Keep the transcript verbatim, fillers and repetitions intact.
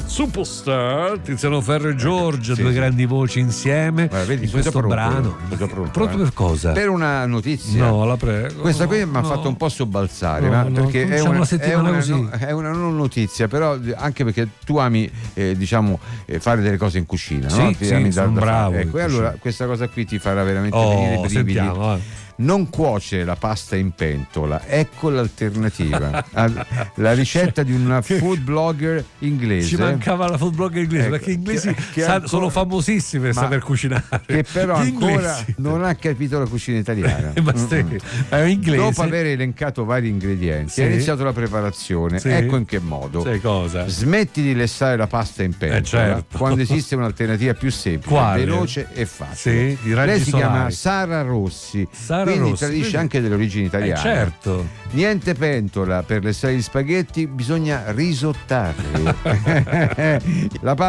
Superstar, Tiziano Ferro e Giorgia, sì, due sì. grandi voci insieme. Guarda, vedi, in questo pronto, brano. pronto, pronto, Pronto eh. per cosa? Per una notizia. No, la prego. Questa qui mi ha no. fatto un po' sobbalzare, No, ma no, perché è cominciamo una, la è, settimana una, così. no- è una non notizia, però anche perché tu ami eh, diciamo eh, fare delle cose in cucina, Sì, no? Ti sì, ami da- sono da fare. bravo in Ecco, e allora cucina. questa cosa qui ti farà veramente Oh, venire i brividi. sentiamo, eh. Non cuocere la pasta in pentola, ecco l'alternativa. Al- la ricetta di una food blogger inglese. Ci mancava la food blogger inglese, Ecco, perché gli inglesi che- che sa- ancora- sono famosissimi per ma- saper cucinare. che però Gli ancora inglesi. non ha capito la cucina italiana. Ma stai- Mm-mm. è inglese. Dopo aver elencato vari ingredienti, Sì. ha iniziato la preparazione. Sì. Ecco in che modo. Sai cosa? Smetti di lessare la pasta in pentola Eh, certo. quando esiste un'alternativa più semplice, Quale? veloce e facile. Sì, i raggi Lei si solari. chiama Sara Rossi, Sara quindi Rossi, tradisce vedi? anche delle origini italiane. Eh, certo. Niente pentola per lessare gli spaghetti, bisogna risottarli. La